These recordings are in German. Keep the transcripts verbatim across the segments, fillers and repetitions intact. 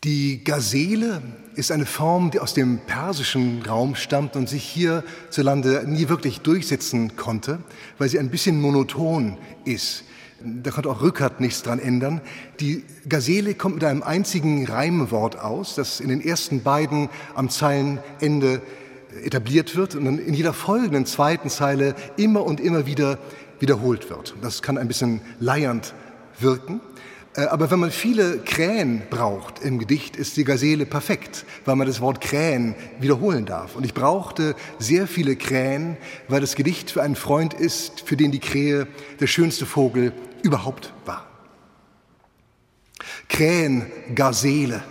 Die Gazelle ist eine Form, die aus dem persischen Raum stammt und sich hierzulande nie wirklich durchsetzen konnte, weil sie ein bisschen monoton ist. Da konnte auch Rückert nichts dran ändern. Die Gazelle kommt mit einem einzigen Reimwort aus, das in den ersten beiden am Zeilenende etabliert wird und dann in jeder folgenden zweiten Zeile immer und immer wieder wiederholt wird. Das kann ein bisschen leiernd wirken. Aber wenn man viele Krähen braucht im Gedicht, ist die Gazelle perfekt, weil man das Wort Krähen wiederholen darf. Und ich brauchte sehr viele Krähen, weil das Gedicht für einen Freund ist, für den die Krähe der schönste Vogel überhaupt war. Krähen, Gazelle.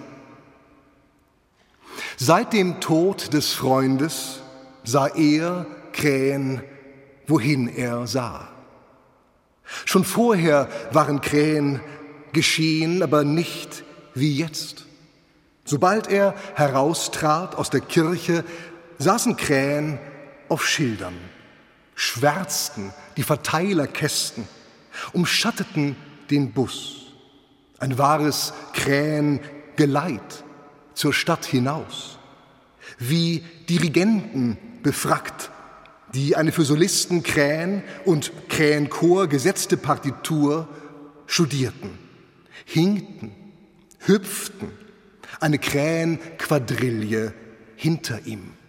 Seit dem Tod des Freundes sah er Krähen, wohin er sah. Schon vorher waren Krähen geschehen, aber nicht wie jetzt. Sobald er heraustrat aus der Kirche, saßen Krähen auf Schildern, schwärzten die Verteilerkästen, umschatteten den Bus. Ein wahres Krähengeleit zur Stadt hinaus. Wie Dirigenten befrackt, die eine für Solisten Krähen und Krähenchor gesetzte Partitur studierten. Hinkten, hüpften, eine Krähenquadrille hinter ihm.